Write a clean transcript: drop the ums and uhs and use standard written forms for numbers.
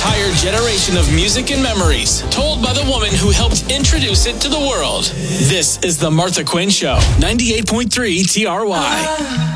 entire generation of music and memories, told by the woman who helped introduce it to the world. This is The Martha Quinn Show, 98.3 TRY.